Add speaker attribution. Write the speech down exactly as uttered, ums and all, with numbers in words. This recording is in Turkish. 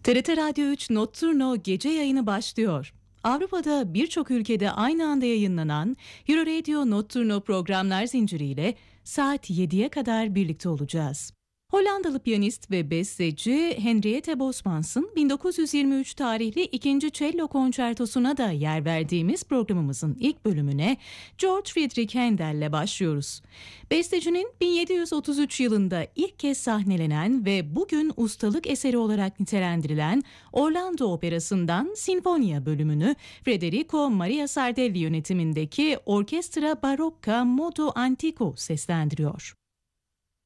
Speaker 1: T R T Radyo üç Notturno gece yayını başlıyor. Avrupa'da birçok ülkede aynı anda yayınlanan Euroradio Notturno programlar zinciriyle saat yediye kadar birlikte olacağız. Hollandalı piyanist ve besteci Henriette Bosmans'ın bin dokuz yüz yirmi üç tarihli ikinci cello konçertosuna da yer verdiğimiz programımızın ilk bölümüne George Friedrich Handel'le başlıyoruz. Bestecinin bin yedi yüz otuz üç yılında ilk kez sahnelenen ve bugün ustalık eseri olarak nitelendirilen Orlando Operası'ndan Sinfonia bölümünü Federico Maria Sardelli yönetimindeki Orkestra Barocca Modo Antico seslendiriyor.